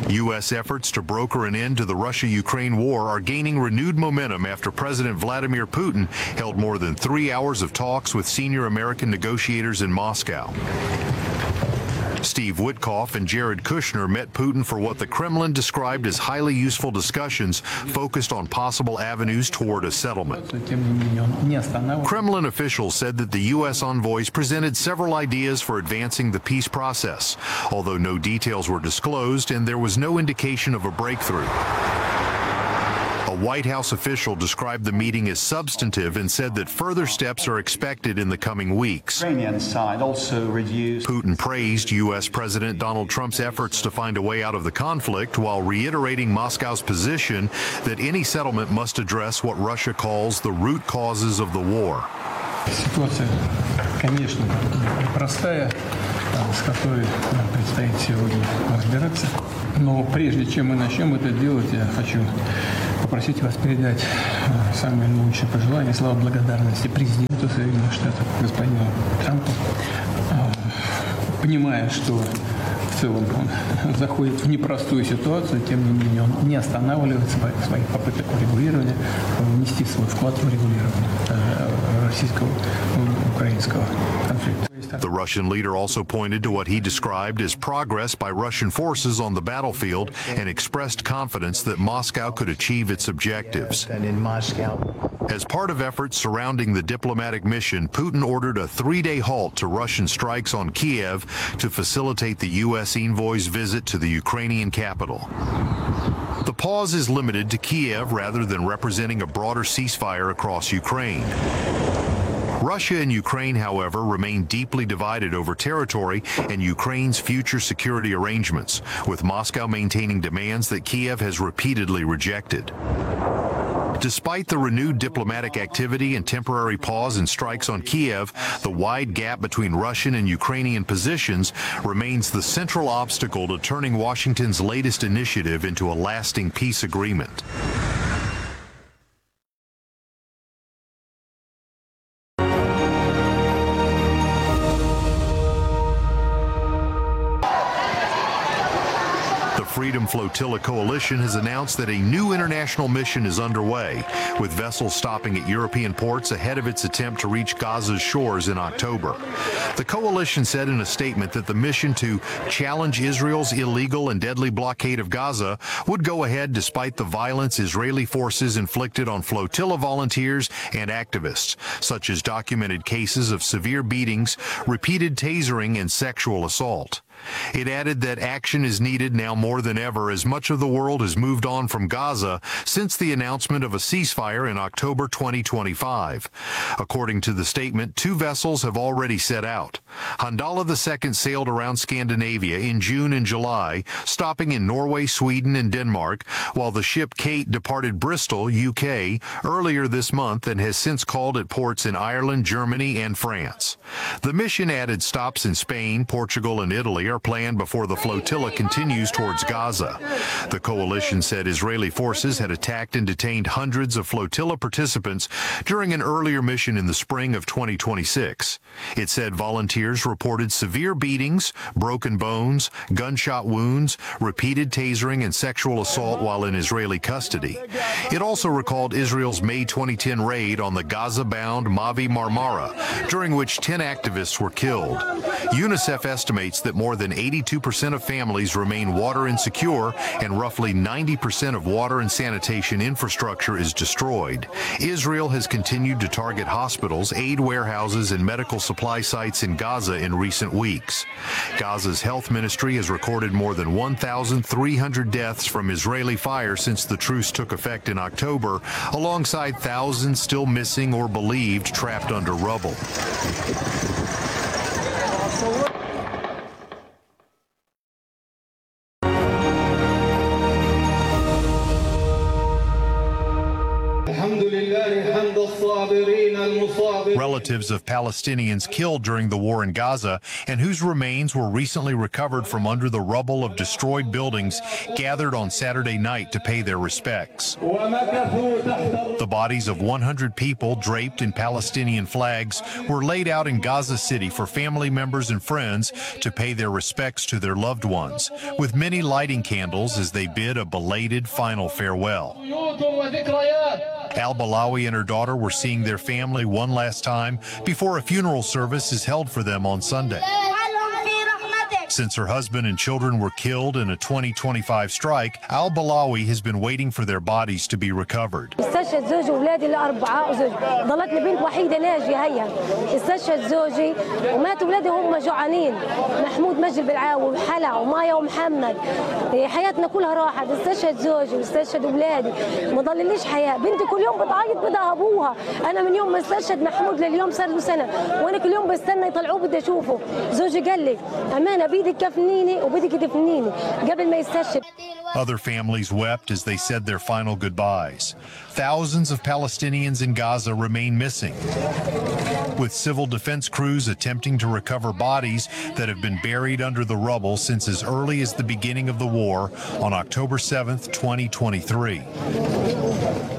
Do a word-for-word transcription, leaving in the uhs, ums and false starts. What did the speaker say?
U S efforts to broker an end to the Russia-Ukraine war are gaining renewed momentum after President Vladimir Putin held more than three hours of talks with senior American negotiators in Moscow. Steve Witkoff and Jared Kushner met Putin for what the Kremlin described as highly useful discussions focused on possible avenues toward a settlement. Kremlin officials said that the U S envoys presented several ideas for advancing the peace process, although no details were disclosed and there was no indication of a breakthrough. A White House official described the meeting as substantive and said that further steps are expected in the coming weeks. Ukrainian side also reduced. Putin praised U S President Donald Trump's efforts to find a way out of the conflict while reiterating Moscow's position that any settlement must address what Russia calls the root causes of the war. Ситуация, конечно, непростая, с которой нам предстоит сегодня разбираться. Но прежде чем мы начнем это делать, я хочу попросить вас передать самые лучшие пожелания, слова благодарности президенту Соединенных Штатов, господину Трампу, понимая, что в целом он заходит в непростую ситуацию, тем не менее он не останавливается в своих попытках урегулирования, внести свой вклад в урегулирование российско-украинского конфликта. The Russian leader also pointed to what he described as progress by Russian forces on the battlefield and expressed confidence that Moscow could achieve its objectives. As part of efforts surrounding the diplomatic mission, Putin ordered a three-day halt to Russian strikes on Kiev to facilitate the U S envoy's visit to the Ukrainian capital. The pause is limited to Kiev rather than representing a broader ceasefire across Ukraine. Russia and Ukraine, however, remain deeply divided over territory and Ukraine's future security arrangements, with Moscow maintaining demands that Kiev has repeatedly rejected. Despite the renewed diplomatic activity and temporary pause in strikes on Kiev, the wide gap between Russian and Ukrainian positions remains the central obstacle to turning Washington's latest initiative into a lasting peace agreement. Freedom Flotilla Coalition has announced that a new international mission is underway, with vessels stopping at European ports ahead of its attempt to reach Gaza's shores in October. The coalition said in a statement that the mission to challenge Israel's illegal and deadly blockade of Gaza would go ahead despite the violence Israeli forces inflicted on flotilla volunteers and activists, such as documented cases of severe beatings, repeated tasering, and sexual assault. It added that action is needed now more than ever as much of the world has moved on from Gaza since the announcement of a ceasefire in October twenty twenty-five. According to the statement, two vessels have already set out. Handala the Second sailed around Scandinavia in June and July, stopping in Norway, Sweden, and Denmark, while the ship Kate departed Bristol, U K, earlier this month and has since called at ports in Ireland, Germany, and France. The mission added stops in Spain, Portugal, and Italy are planned before the flotilla continues towards Gaza. The coalition said Israeli forces had attacked and detained hundreds of flotilla participants during an earlier mission in the spring of twenty twenty-six. It said volunteers reported severe beatings, broken bones, gunshot wounds, repeated tasering, and sexual assault while in Israeli custody. It also recalled Israel's May twenty ten raid on the Gaza-bound Mavi Marmara, during which ten activists were killed. UNICEF estimates that more than eighty-two percent of families remain water insecure and roughly ninety percent of water and sanitation infrastructure is destroyed. Israel has continued to target hospitals, aid warehouses, and medical supply sites in Gaza in recent weeks. Gaza's health ministry has recorded more than one thousand three hundred deaths from Israeli fire since the truce took effect in October, alongside thousands still missing or believed trapped under rubble. الحمد لله حمد الصابرين Relatives of Palestinians killed during the war in Gaza and whose remains were recently recovered from under the rubble of destroyed buildings gathered on Saturday night to pay their respects. The bodies of one hundred people draped in Palestinian flags were laid out in Gaza City for family members and friends to pay their respects to their loved ones, with many lighting candles as they bid a belated final farewell. Al-Balawi and her daughter were seeing their family one last time before a funeral service is held for them on Sunday. Since her husband and children were killed in a twenty twenty-five strike, Al-Balawi has been waiting for their bodies to be recovered. استشهد زوجي واولادي الاربعه وزوجي ضلتني بنت وحيده ناجيه هيا استشهد زوجي ومات اولادي هم جوعانين محمود مجد بالعاوي وحلا ومايا ومحمد حياتنا كلها راحت استشهد زوجي واستشهد اولادي ما ضلليش حياه بنتي كل يوم بتعيط بدها ابوها انا من يوم ما استشهد محمود لليوم صار له سنه وانا كل يوم بستنى يطلعوه بدي اشوفه زوجي قال لي امانه بيدك كفنيني وبدك تدفنيني قبل ما يستشهد. Other families wept as they said their final goodbyes. Thousands of Palestinians in Gaza remain missing, with civil defense crews attempting to recover bodies that have been buried under the rubble since as early as the beginning of the war on October seventh, twenty twenty-three.